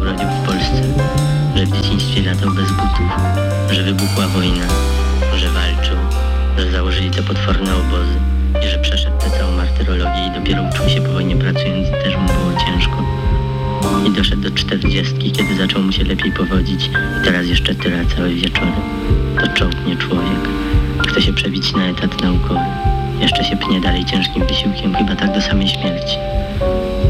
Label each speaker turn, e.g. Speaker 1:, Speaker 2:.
Speaker 1: urodził w Polsce, że w dzieciństwie latał bez butów, że wybuchła wojna, że walczył, że założyli te potworne obozy i że przeszedł tę całą martyrologię i dopiero uczył się po wojnie pracując i też mu było ciężko. I doszedł do 40, kiedy zaczął mu się lepiej powodzić i teraz jeszcze tyra całe wieczory. To czołg, nie człowiek. Chce się przebić na etat naukowy. Jeszcze się pnie dalej ciężkim wysiłkiem, chyba tak do samej śmierci.